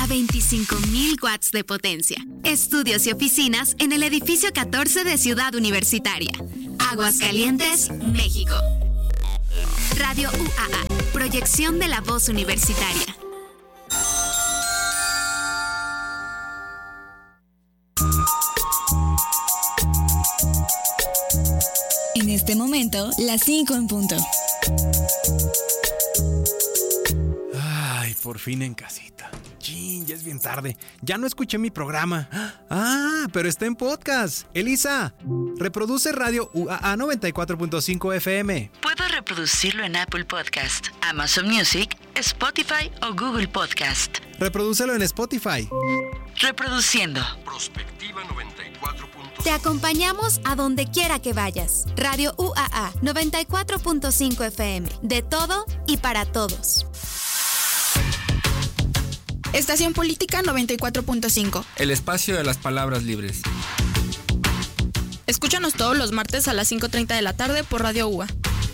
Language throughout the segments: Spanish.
a 25,000 watts de potencia. Estudios y oficinas en el edificio 14 de Ciudad Universitaria. Aguascalientes, México. Radio UAA, proyección de la voz universitaria. En este momento, las 5 en punto. Ay, por fin en casita. Chin, ya es bien tarde. Ya no escuché mi programa. Ah, pero está en podcast. Elisa, reproduce Radio UAA 94.5 FM. Puedo reproducirlo en Apple Podcast, Amazon Music, Spotify o Google Podcast. Reprodúcelo en Spotify. Reproduciendo. Prospectiva 94.5. Te acompañamos a donde quiera que vayas. Radio UAA 94.5 FM. De todo y para todos. Estación Política 94.5. El espacio de las palabras libres. Escúchanos todos los martes a las 5:30 de la tarde por Radio UA.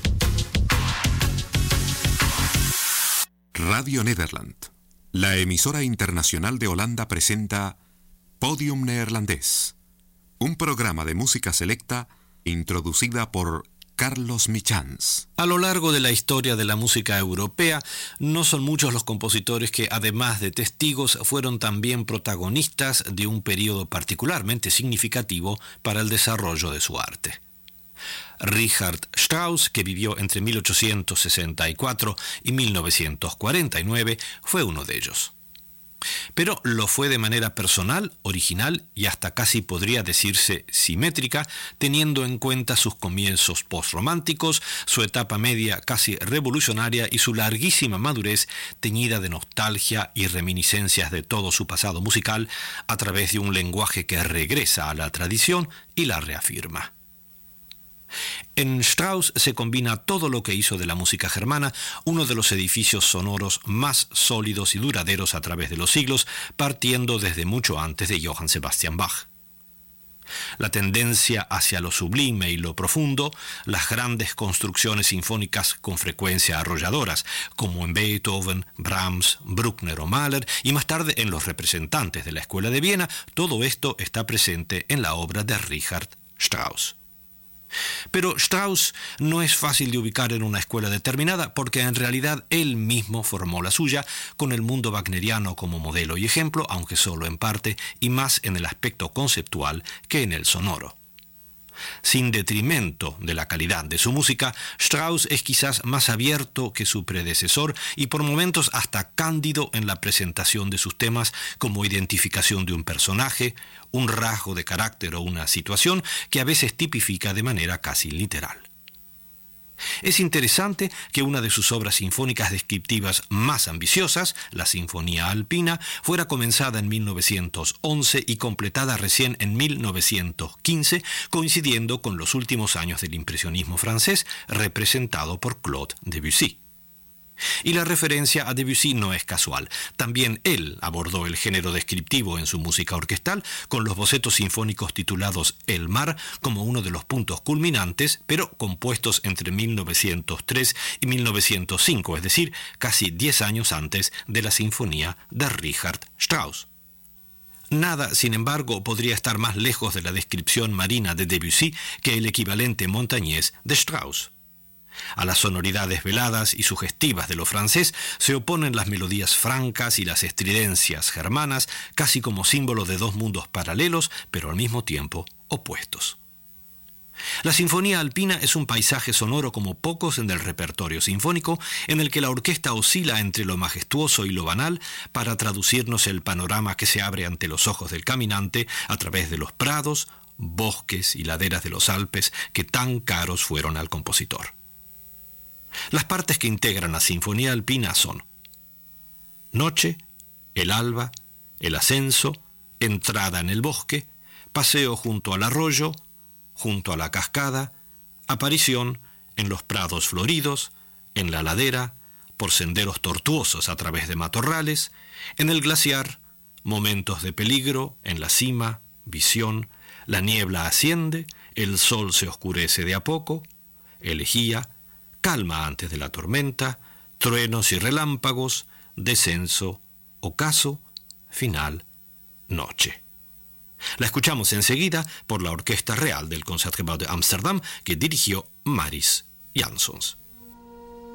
Radio Nederland, la emisora internacional de Holanda, presenta Podium Neerlandés, un programa de música selecta introducida por Carlos Michans. A lo largo de la historia de la música europea, no son muchos los compositores que, además de testigos, fueron también protagonistas de un periodo particularmente significativo para el desarrollo de su arte. Richard Strauss, que vivió entre 1864 y 1949, fue uno de ellos. Pero lo fue de manera personal, original y hasta casi podría decirse simétrica, teniendo en cuenta sus comienzos postrománticos, su etapa media casi revolucionaria y su larguísima madurez teñida de nostalgia y reminiscencias de todo su pasado musical a través de un lenguaje que regresa a la tradición y la reafirma. En Strauss se combina todo lo que hizo de la música germana uno de los edificios sonoros más sólidos y duraderos a través de los siglos, partiendo desde mucho antes de Johann Sebastian Bach. La tendencia hacia lo sublime y lo profundo, las grandes construcciones sinfónicas con frecuencia arrolladoras, como en Beethoven, Brahms, Bruckner o Mahler, y más tarde en los representantes de la Escuela de Viena, todo esto está presente en la obra de Richard Strauss. Pero Strauss no es fácil de ubicar en una escuela determinada porque en realidad él mismo formó la suya con el mundo wagneriano como modelo y ejemplo, aunque solo en parte y más en el aspecto conceptual que en el sonoro. Sin detrimento de la calidad de su música, Strauss es quizás más abierto que su predecesor y por momentos hasta cándido en la presentación de sus temas como identificación de un personaje, un rasgo de carácter o una situación que a veces tipifica de manera casi literal. Es interesante que una de sus obras sinfónicas descriptivas más ambiciosas, la Sinfonía Alpina, fuera comenzada en 1911 y completada recién en 1915, coincidiendo con los últimos años del impresionismo francés, representado por Claude Debussy. Y la referencia a Debussy no es casual. También él abordó el género descriptivo en su música orquestal, con los bocetos sinfónicos titulados El Mar como uno de los puntos culminantes, pero compuestos entre 1903 y 1905, es decir, casi 10 años antes de la sinfonía de Richard Strauss. Nada, sin embargo, podría estar más lejos de la descripción marina de Debussy que el equivalente montañés de Strauss. A las sonoridades veladas y sugestivas de lo francés se oponen las melodías francas y las estridencias germanas, casi como símbolo de dos mundos paralelos, pero al mismo tiempo opuestos. La Sinfonía Alpina es un paisaje sonoro como pocos en el repertorio sinfónico, en el que la orquesta oscila entre lo majestuoso y lo banal para traducirnos el panorama que se abre ante los ojos del caminante a través de los prados, bosques y laderas de los Alpes que tan caros fueron al compositor. Las partes que integran la Sinfonía Alpina son noche, el alba, el ascenso, entrada en el bosque, paseo junto al arroyo, junto a la cascada, aparición en los prados floridos, en la ladera, por senderos tortuosos a través de matorrales, en el glaciar, momentos de peligro, en la cima, visión, la niebla asciende, el sol se oscurece de a poco, elegía, calma antes de la tormenta, truenos y relámpagos, descenso, ocaso, final, noche. La escuchamos enseguida por la Orquesta Real del Concertgebouw de Ámsterdam, que dirigió Maris Jansons.